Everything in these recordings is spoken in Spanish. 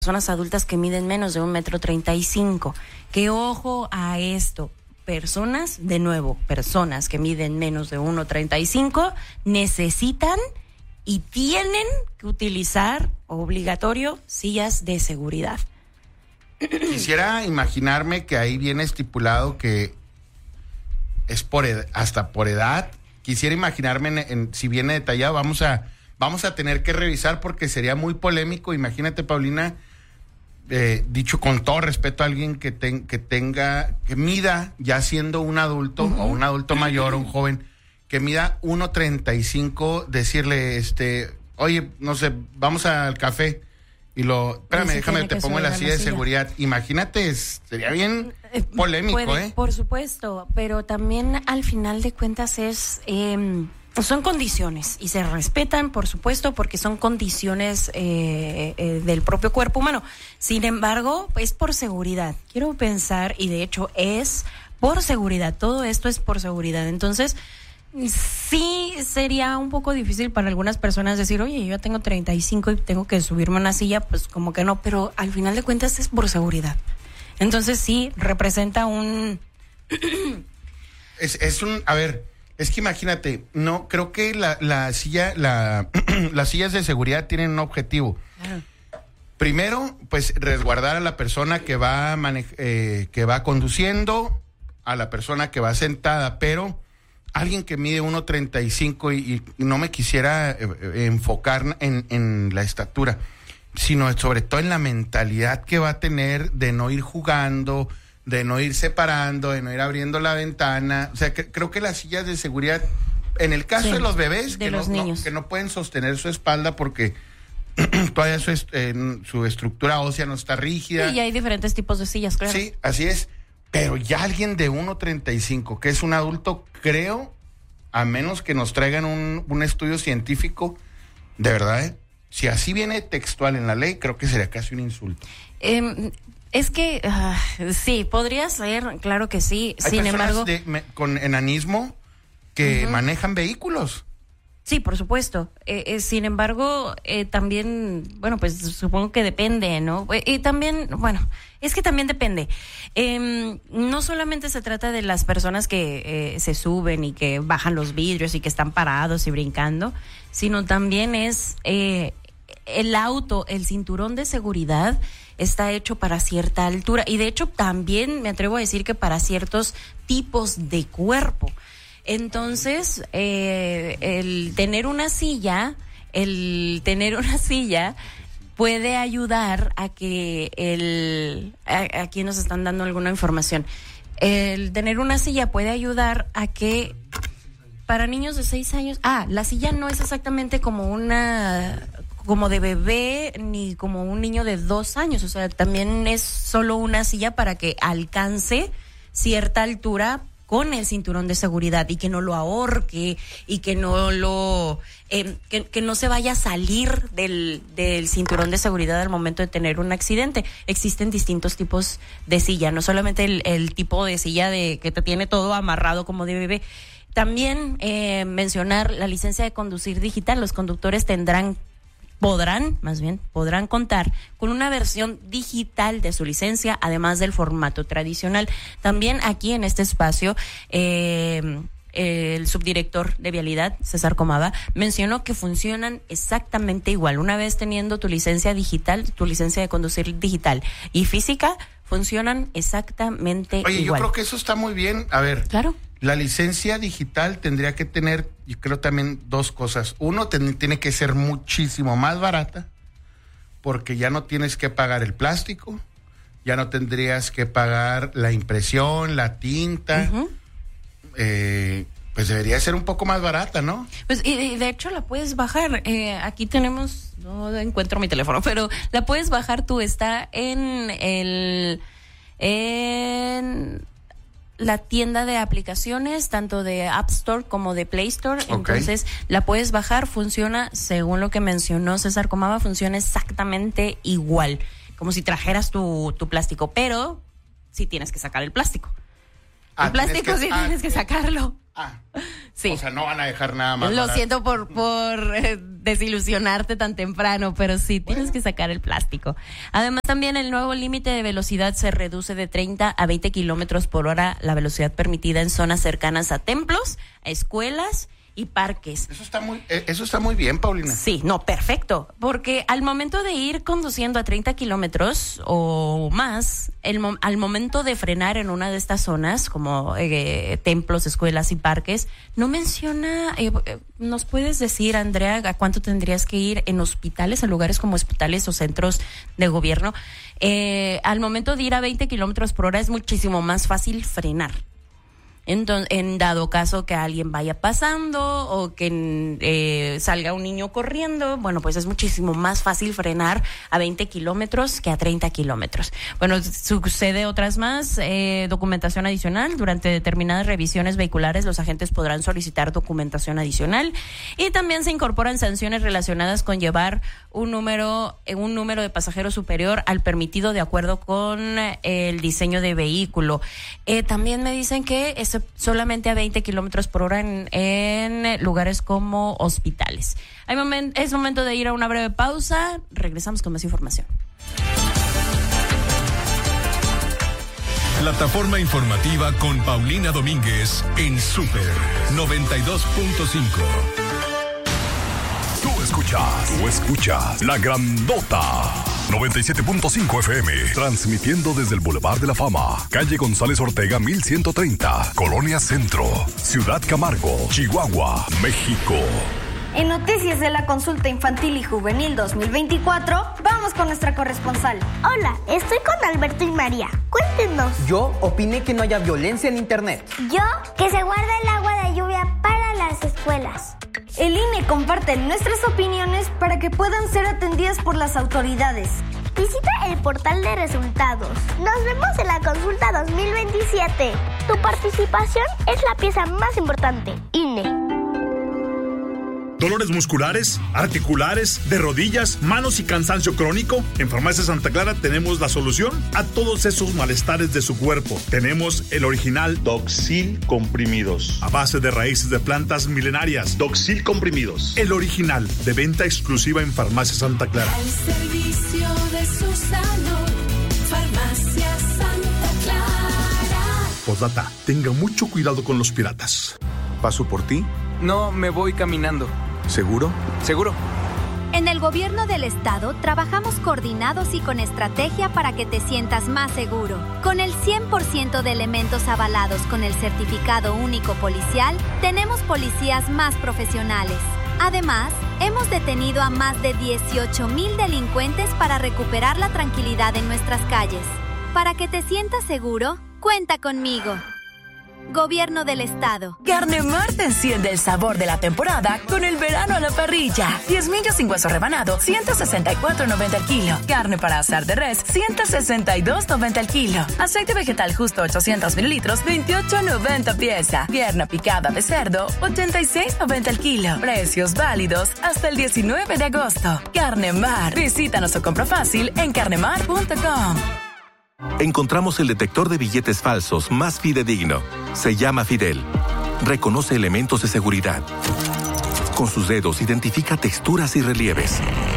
personas adultas que miden menos de 1,35 m. Que ojo a esto, personas que miden menos de 1,35 m necesitan y tienen que utilizar obligatorio sillas de seguridad. Quisiera imaginarme que ahí viene estipulado que es hasta por edad. Quisiera imaginarme si viene detallado. Vamos a tener que revisar porque sería muy polémico. Imagínate, Paulina, dicho con todo respeto a alguien que mida, ya siendo un adulto o un adulto mayor o un joven, que mida 1,35, decirle, oye, no sé, vamos al café y espérame, déjame, te pongo en la silla de seguridad. Imagínate, sería bien polémico, Por supuesto, pero también al final de cuentas son condiciones y se respetan, por supuesto, porque son condiciones del propio cuerpo humano. Sin embargo, es por seguridad. Quiero pensar, y de hecho es por seguridad, todo esto es por seguridad. Entonces, sí sería un poco difícil para algunas personas decir, oye, yo ya tengo 35 y tengo que subirme a una silla, pues como que no, pero al final de cuentas es por seguridad. Entonces sí, representa Es que imagínate, no, creo que las sillas de seguridad tienen un objetivo. Claro. Primero, pues resguardar a la persona que va conduciendo, a la persona que va sentada, pero alguien que mide 1,35 y no me quisiera enfocar en la estatura, sino sobre todo en la mentalidad que va a tener de no ir jugando, de no ir separando, de no ir abriendo la ventana. O sea, creo que las sillas de seguridad, en el caso de los bebés, que no pueden sostener su espalda porque todavía su estructura ósea no está rígida. Sí, y hay diferentes tipos de sillas, claro. Sí, así es. Pero ya alguien de 1,35, que es un adulto, creo, a menos que nos traigan un estudio científico, de verdad, si así viene textual en la ley, creo que sería casi un insulto. Es que, sí, podría ser, claro que sí. Hay sin personas embargo, con enanismo que manejan vehículos. Sí, por supuesto. Sin embargo, también, bueno, pues supongo que depende, ¿no? Y también, bueno, es que también depende. No solamente se trata de las personas que se suben y que bajan los vidrios y que están parados y brincando, sino también es el cinturón de seguridad está hecho para cierta altura y de hecho también me atrevo a decir que para ciertos tipos de cuerpo. Entonces, el tener una silla puede ayudar a que aquí nos están dando alguna información. El tener una silla puede ayudar a que para niños de 6 años, la silla no es exactamente como de bebé ni como un niño de 2 años, o sea, también es solo una silla para que alcance cierta altura con el cinturón de seguridad y que no lo ahorque y que no que no se vaya a salir del cinturón de seguridad al momento de tener un accidente. Existen distintos tipos de silla, no solamente el tipo de silla que te tiene todo amarrado como de bebé. También mencionar la licencia de conducir digital. Los conductores podrán contar con una versión digital de su licencia, además del formato tradicional. También aquí en este espacio, el subdirector de Vialidad, César Comava, mencionó que funcionan exactamente igual. Una vez teniendo tu licencia digital, tu licencia de conducir digital y física, funcionan exactamente igual. Oye, yo creo que eso está muy bien. A ver, claro. La licencia digital tendría que tener, yo creo también 2 cosas. Uno, tiene que ser muchísimo más barata, porque ya no tienes que pagar el plástico, ya no tendrías que pagar la impresión, la tinta. Uh-huh. Pues debería ser un poco más barata, ¿no? Pues y de hecho la puedes bajar. Aquí tenemos, no encuentro mi teléfono, pero la puedes bajar tú. Está en la tienda de aplicaciones, tanto de App Store como de Play Store. Okay. Entonces la puedes bajar, funciona, según lo que mencionó César Comava, funciona exactamente igual, como si trajeras tu plástico, pero sí tienes que sacar el plástico. El plástico tienes que sacarlo. Sí. O sea, no van a dejar nada más. Lo siento por desilusionarte tan temprano, pero sí, tienes que sacar el plástico. Además, también el nuevo límite de velocidad se reduce de 30 a 20 kilómetros por hora la velocidad permitida en zonas cercanas a templos, a escuelas y parques. Eso está muy bien, Paulina. Sí, no, perfecto. Porque al momento de ir conduciendo a 30 kilómetros o más, al momento de frenar en una de estas zonas, como templos, escuelas y parques, no menciona, ¿nos puedes decir, Andrea, a cuánto tendrías que ir en hospitales, en lugares como hospitales o centros de gobierno? Al momento de ir a 20 kilómetros por hora es muchísimo más fácil frenar. Entonces, en dado caso que alguien vaya pasando o que salga un niño corriendo, bueno, pues es muchísimo más fácil frenar a 20 kilómetros que a 30 kilómetros. Bueno, sucede otras más, documentación adicional. Durante determinadas revisiones vehiculares, los agentes podrán solicitar documentación adicional y también se incorporan sanciones relacionadas con llevar un número de pasajeros superior al permitido de acuerdo con el diseño de vehículo. También me dicen que solamente a 20 kilómetros por hora en lugares como hospitales. Es momento de ir a una breve pausa. Regresamos con más información. Plataforma informativa con Paulina Domínguez en Super 92.5. Tú escuchas La Grandota 97.5 FM, transmitiendo desde el Boulevard de la Fama, calle González Ortega 1130, Colonia Centro, Ciudad Camargo, Chihuahua, México. En noticias de la consulta infantil y juvenil 2024, vamos con nuestra corresponsal. Hola, estoy con Alberto y María. Cuéntenos. Yo opiné que no haya violencia en internet. Yo, que se guarda el agua de lluvia para las escuelas. El INE comparte nuestras opiniones para que puedan ser atendidas por las autoridades. Visita el portal de resultados. Nos vemos en la consulta 2027. Tu participación es la pieza más importante. INE. ¿Dolores musculares, articulares, de rodillas, manos y cansancio crónico? En Farmacia Santa Clara tenemos la solución a todos esos malestares de su cuerpo. Tenemos el original Doxil Comprimidos, a base de raíces de plantas milenarias. Doxil Comprimidos, el original, de venta exclusiva en Farmacia Santa Clara. Al servicio de su salud, Farmacia Santa Clara. Postdata, tenga mucho cuidado con los piratas. ¿Paso por ti? No, me voy caminando. ¿Seguro? ¿Seguro? En el gobierno del estado trabajamos coordinados y con estrategia para que te sientas más seguro. Con el 100% de elementos avalados con el certificado único policial, tenemos policías más profesionales. Además, hemos detenido a más de 18,000 delincuentes para recuperar la tranquilidad en nuestras calles. Para que te sientas seguro, cuenta conmigo. Gobierno del Estado. Carnemar te enciende el sabor de la temporada con el verano a la parrilla. 10 millos sin hueso rebanado, 164.90 el kilo. Carne para asar de res, 162.90 el kilo. Aceite vegetal justo 800 mililitros, 28.90 pieza. Pierna picada de cerdo, 86.90 el kilo. Precios válidos hasta el 19 de agosto. Carnemar. Visítanos o compra fácil en carnemar.com. Encontramos el detector de billetes falsos más fidedigno. Se llama Fidel. Reconoce elementos de seguridad. Con sus dedos identifica texturas y relieves.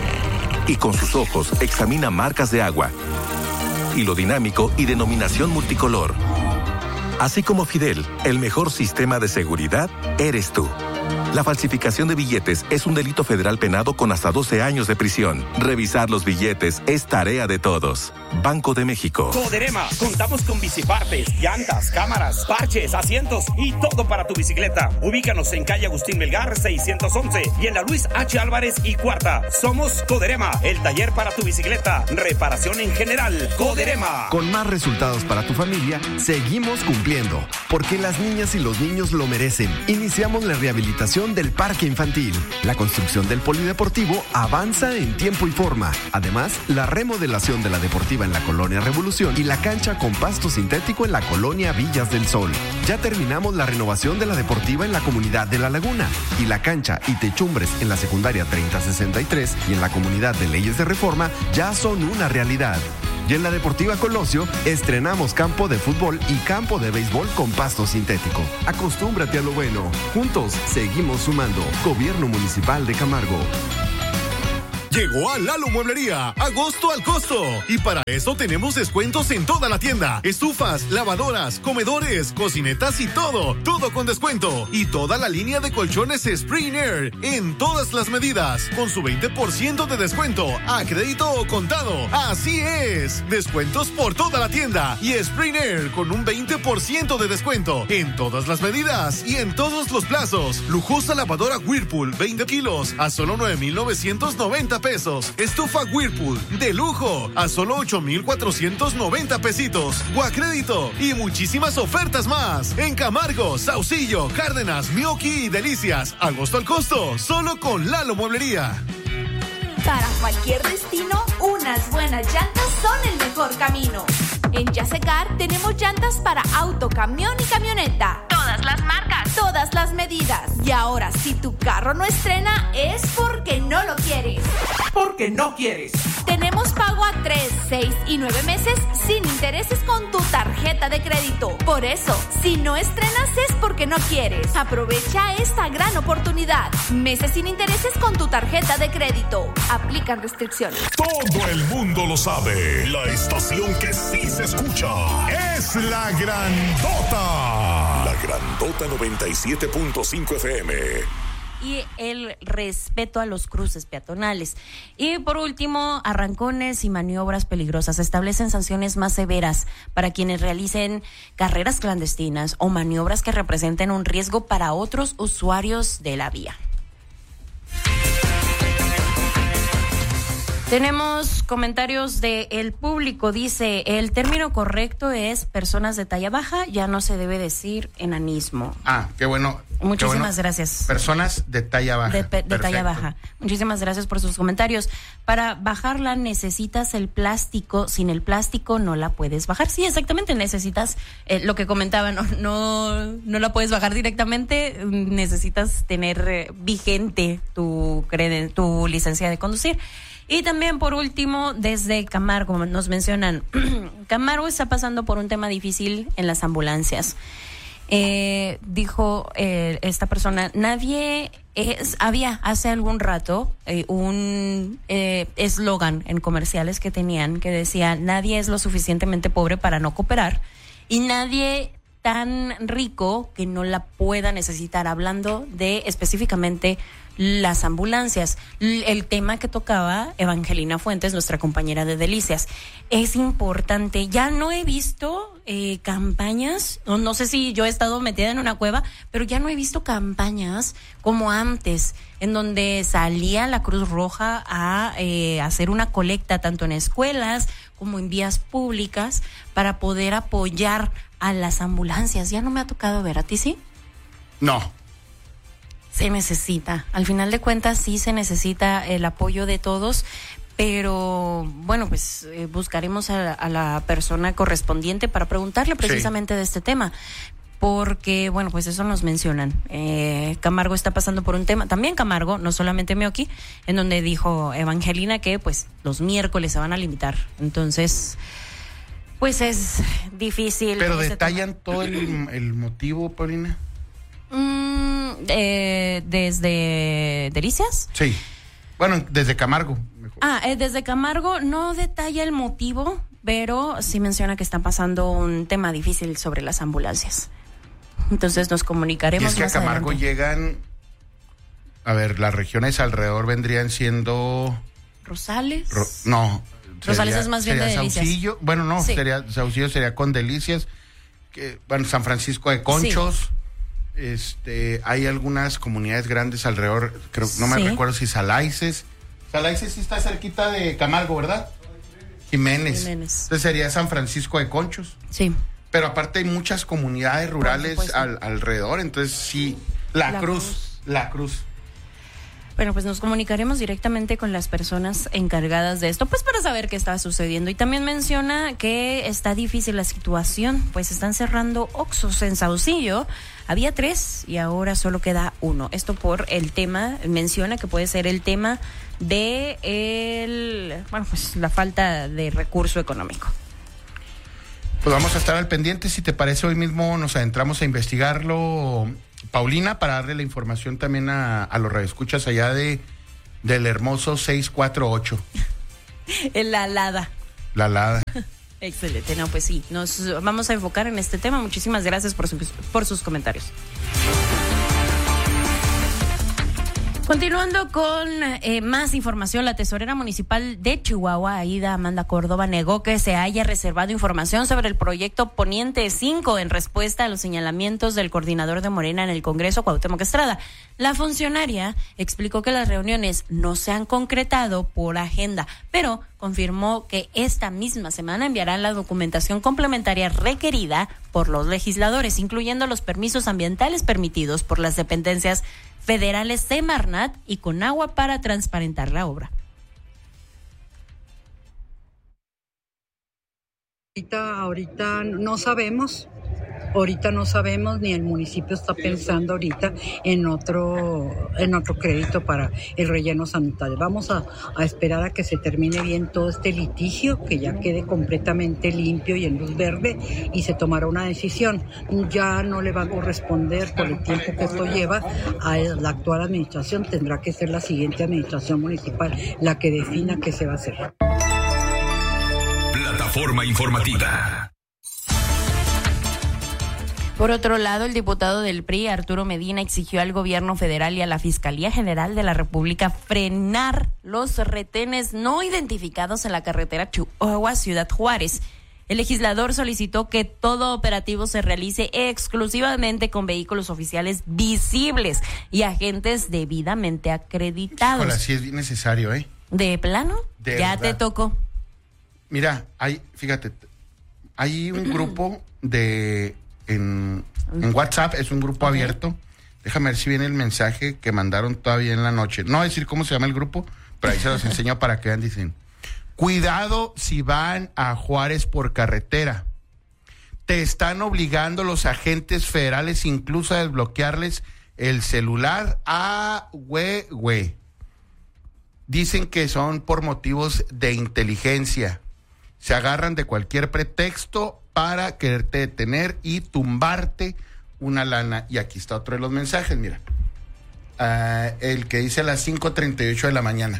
Y con sus ojos examina marcas de agua. Hilo dinámico y denominación multicolor. Así como Fidel, el mejor sistema de seguridad eres tú. La falsificación de billetes es un delito federal penado con hasta 12 años de prisión. Revisar los billetes es tarea de todos. Banco de México. Coderema, contamos con bicipartes, llantas, cámaras, parches, asientos y todo para tu bicicleta. Ubícanos en calle Agustín Melgar 611 y en la Luis H. Álvarez y Cuarta. Somos Coderema, el taller para tu bicicleta. Reparación en general. Coderema. Con más resultados para tu familia, seguimos cumpliendo, porque las niñas y los niños lo merecen. Iniciamos la rehabilitación del parque infantil. La construcción del polideportivo avanza en tiempo y forma. Además, la remodelación de la deportiva en la Colonia Revolución y la cancha con pasto sintético en la Colonia Villas del Sol. Ya terminamos la renovación de la deportiva en la comunidad de La Laguna y la cancha y techumbres en la secundaria 3063 y en la comunidad de Leyes de Reforma ya son una realidad. Y en la Deportiva Colosio estrenamos campo de fútbol y campo de béisbol con pasto sintético. Acostúmbrate a lo bueno. Juntos seguimos sumando. Gobierno Municipal de Camargo. Llegó a Lalo Mueblería, agosto al costo. Y para eso tenemos descuentos en toda la tienda. Estufas, lavadoras, comedores, cocinetas y todo. Todo con descuento. Y toda la línea de colchones Spring Air en todas las medidas. Con su 20% de descuento a crédito o contado. Así es. Descuentos por toda la tienda. Y Spring Air con un 20% de descuento en todas las medidas y en todos los plazos. Lujosa lavadora Whirlpool, 20 kilos a solo 9,990 pesos. Estufa Whirlpool de lujo a solo 8,490 pesitos. O a crédito y muchísimas ofertas más. En Camargo, Saucillo, Cárdenas, Mioqui y Delicias. Agosto al costo, solo con Lalo Mueblería. Para cualquier destino, unas buenas llantas son el mejor camino. En Yasecar tenemos llantas para auto, camión y camioneta. Todas las marcas, todas las medidas. Y ahora, si tu carro no estrena, es porque no lo quieres. Porque no quieres. Tenemos pago a 3, 6 y 9 meses sin intereses con tu tarjeta de crédito. Por eso, si no estrenas es porque no quieres. Aprovecha esta gran oportunidad. Meses sin intereses con tu tarjeta de crédito. Aplican restricciones. Todo el mundo lo sabe. La estación que sí se escucha es La Grandota. La Grandota 97.5 FM. Y el respeto a los cruces peatonales. Y por último, arrancones y maniobras peligrosas. Establecen sanciones más severas para quienes realicen carreras clandestinas o maniobras que representen un riesgo para otros usuarios de la vía. Tenemos comentarios del público. Dice, el término correcto es personas de talla baja, ya no se debe decir enanismo. Ah, qué bueno. Muchísimas gracias. Personas de talla baja. De talla baja. Muchísimas gracias por sus comentarios. Para bajarla necesitas el plástico, sin el plástico no la puedes bajar. Sí, exactamente, necesitas lo que comentaban, no la puedes bajar directamente, necesitas tener vigente tu licencia de conducir. Y también, por último, desde Camargo nos mencionan, Camargo está pasando por un tema difícil en las ambulancias. Dijo esta persona, había hace algún rato un eslogan en comerciales que tenían que decía, nadie es lo suficientemente pobre para no cooperar y nadie tan rico que no la pueda necesitar, hablando de específicamente las ambulancias. El tema que tocaba Evangelina Fuentes, nuestra compañera de Delicias, es importante. Ya no he visto campañas, no sé si yo he estado metida en una cueva, pero ya no he visto campañas como antes, en donde salía la Cruz Roja a hacer una colecta tanto en escuelas como en vías públicas para poder apoyar a las ambulancias. Ya no me ha tocado ver, ¿a ti sí? No. Se necesita, al final de cuentas sí se necesita el apoyo de todos, pero bueno, pues buscaremos a la persona correspondiente para preguntarle precisamente de este tema, porque bueno, pues eso nos mencionan. Camargo está pasando por un tema, también Camargo, no solamente Mioqui, en donde dijo Evangelina que pues los miércoles se van a limitar, entonces pues es difícil. Pero detallan todo el motivo, Paulina. ¿Desde Delicias? Sí. Bueno, desde Camargo. Mejor. Desde Camargo no detalla el motivo, pero sí menciona que está pasando un tema difícil sobre las ambulancias. Entonces nos comunicaremos. Y es que más a Camargo adelante. llegan, a ver, las regiones alrededor vendrían siendo... ¿Rosales? Rosales es más bien de Delicias. Saucillo, bueno, no, sí. Saucillo sería con Delicias. Bueno, San Francisco de Conchos. Sí. Hay algunas comunidades grandes alrededor, creo, no me recuerdo si Salaices sí está cerquita de Camargo, ¿verdad? Jiménez. Entonces sería San Francisco de Conchos. Sí. Pero aparte hay muchas comunidades rurales alrededor, entonces sí, La Cruz. Bueno, pues nos comunicaremos directamente con las personas encargadas de esto, pues para saber qué está sucediendo. Y también menciona que está difícil la situación, pues están cerrando Oxxos en Saucillo. Había 3 y ahora solo queda 1. Esto por el tema, menciona que puede ser el tema de pues la falta de recurso económico. Pues vamos a estar al pendiente. Si te parece, hoy mismo nos adentramos a investigarlo, Paulina, para darle la información también a los radioescuchas allá del hermoso 648. La Alada. La Alada. Excelente, no, pues sí, nos vamos a enfocar en este tema. Muchísimas gracias por sus comentarios. Continuando con más información, la tesorera municipal de Chihuahua, Aida Amanda Córdoba, negó que se haya reservado información sobre el proyecto Poniente 5 en respuesta a los señalamientos del coordinador de Morena en el Congreso, Cuauhtémoc Estrada. La funcionaria explicó que las reuniones no se han concretado por agenda, pero confirmó que esta misma semana enviarán la documentación complementaria requerida por los legisladores, incluyendo los permisos ambientales permitidos por las dependencias federales Semarnat y Conagua para transparentar la obra. Ahorita no sabemos. Ahorita no sabemos, ni el municipio está pensando ahorita en otro crédito para el relleno sanitario. Vamos a esperar a que se termine bien todo este litigio, que ya quede completamente limpio y en luz verde, y se tomará una decisión. Ya no le va a corresponder por el tiempo que esto lleva a la actual administración. Tendrá que ser la siguiente administración municipal la que defina qué se va a hacer. Plataforma informativa. Por otro lado, el diputado del PRI, Arturo Medina, exigió al gobierno federal y a la Fiscalía General de la República frenar los retenes no identificados en la carretera Chihuahua-Ciudad Juárez. El legislador solicitó que todo operativo se realice exclusivamente con vehículos oficiales visibles y agentes debidamente acreditados. Hola, sí es necesario, ¿eh? ¿De plano? De ya verdad. te tocó. Mira, hay un grupo en WhatsApp, es un grupo abierto. Déjame ver si viene el mensaje que mandaron todavía en la noche. No voy a decir cómo se llama el grupo, pero ahí se los enseño para que vean. Dicen: cuidado si van a Juárez por carretera. Te están obligando los agentes federales incluso a desbloquearles el celular. Güey. Dicen que son por motivos de inteligencia. Se agarran de cualquier pretexto para quererte detener y tumbarte una lana. Y aquí está otro de los mensajes, mira. El que dice a las 5:38 de la mañana.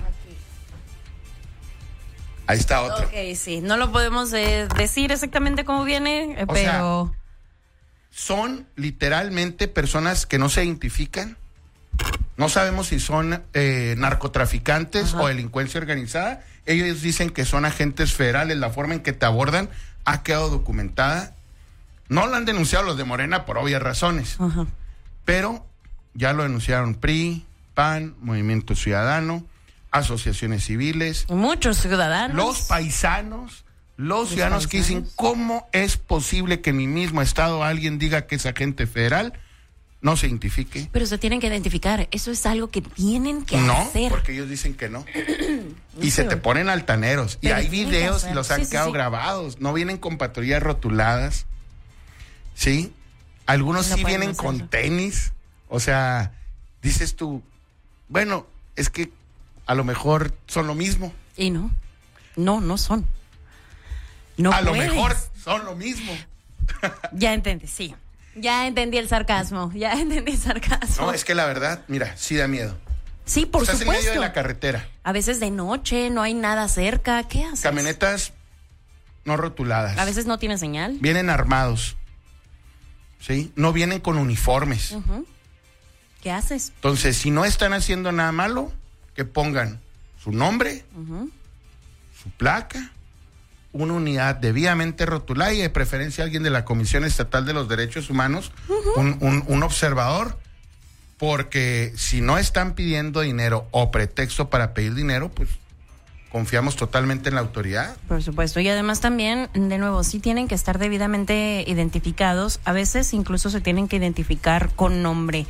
Ahí está otro. Ok, sí. No lo podemos decir exactamente cómo viene, pero... sea, son literalmente personas que no se identifican. No sabemos si son narcotraficantes o delincuencia organizada. Ellos dicen que son agentes federales. La forma en que te abordan ha quedado documentada. No lo han denunciado los de Morena por obvias razones. Pero ya lo denunciaron PRI, PAN, Movimiento Ciudadano, asociaciones civiles. Muchos ciudadanos. Los paisanos. Los ciudadanos que dicen: ¿cómo es posible que en mi mismo estado alguien diga que es agente federal? No se identifique. Pero se tienen que identificar. Eso es algo que tienen que hacer. No, porque ellos dicen que no. Y se te ponen altaneros. Y hay videos y los han quedado grabados. No vienen con patrullas rotuladas. ¿Sí? Algunos sí vienen con tenis. O sea, dices tú, bueno, es que a lo mejor son lo mismo. Y no. No son. No a puedes. Lo mejor son lo mismo. Ya entendí, sí. Ya entendí el sarcasmo. No, es que la verdad, mira, sí da miedo. Sí, por supuesto. Estás en medio de la carretera. A veces de noche, no hay nada cerca. ¿Qué haces? Camionetas no rotuladas. A veces no tiene señal. Vienen armados. ¿Sí? No vienen con uniformes. ¿Qué haces? Entonces, si no están haciendo nada malo, que pongan su nombre, su placa, una unidad debidamente rotulada y de preferencia alguien de la Comisión Estatal de los Derechos Humanos, un observador, porque si no están pidiendo dinero o pretexto para pedir dinero, pues confiamos totalmente en la autoridad. Por supuesto, y además también, de nuevo, sí tienen que estar debidamente identificados, a veces incluso se tienen que identificar con nombre.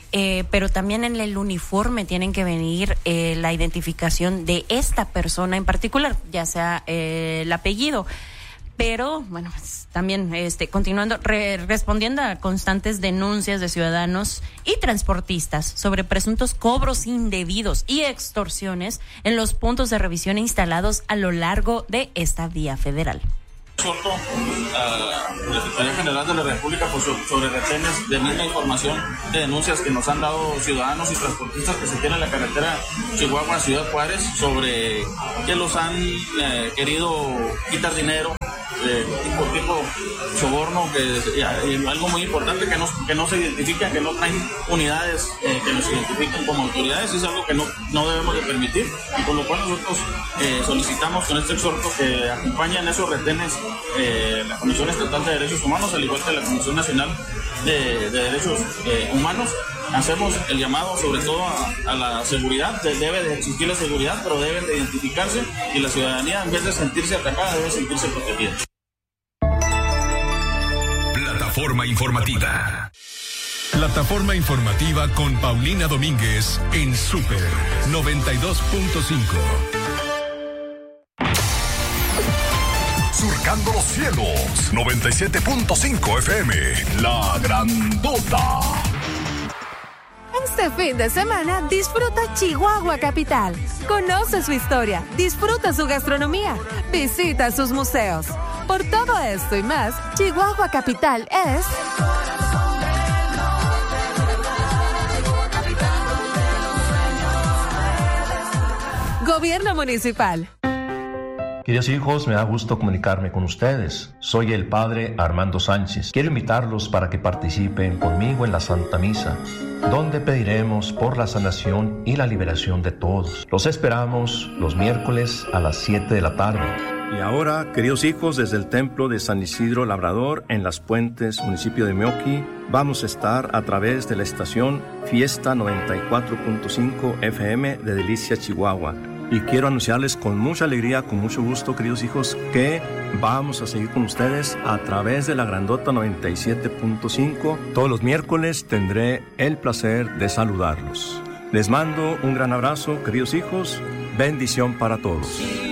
pero también en el uniforme tienen que venir la identificación de esta persona en particular, ya sea el apellido. Pero, bueno, pues, también continuando, respondiendo a constantes denuncias de ciudadanos y transportistas sobre presuntos cobros indebidos y extorsiones en los puntos de revisión instalados a lo largo de esta vía federal. Exhorto a la Secretaría General de la República sobre retenes de misma información de denuncias que nos han dado ciudadanos y transportistas que se tienen en la carretera Chihuahua-Ciudad Juárez sobre que los han querido quitar dinero, tipo soborno, algo muy importante que no se identifican, que no traen unidades que nos identifiquen como autoridades, es algo que no debemos de permitir, y por lo cual nosotros solicitamos con este exhorto que acompañen esos retenes la Comisión Estatal de Derechos Humanos, al igual que la Comisión Nacional de Derechos Humanos. Hacemos el llamado sobre todo a la seguridad. Debe de existir la seguridad, pero deben de identificarse, y la ciudadanía, en vez de sentirse atacada, debe sentirse protegida. Plataforma informativa. Plataforma informativa con Paulina Domínguez en Super 92.5. Surcando los cielos, 97.5 FM, La Grandota. Este fin de semana disfruta Chihuahua Capital. Conoce su historia, disfruta su gastronomía, visita sus museos. Por todo esto y más, Chihuahua Capital es... Gobierno Municipal. Queridos hijos, me da gusto comunicarme con ustedes. Soy el Padre Armando Sánchez. Quiero invitarlos para que participen conmigo en la Santa Misa, donde pediremos por la sanación y la liberación de todos. Los esperamos los miércoles a las 7 de la tarde. Y ahora, queridos hijos, desde el Templo de San Isidro Labrador, en Las Puentes, municipio de Meoqui, vamos a estar a través de la estación Fiesta 94.5 FM de Delicia, Chihuahua. Y quiero anunciarles con mucha alegría, con mucho gusto, queridos hijos, que vamos a seguir con ustedes a través de la Grandota 97.5. Todos los miércoles tendré el placer de saludarlos. Les mando un gran abrazo, queridos hijos. Bendición para todos.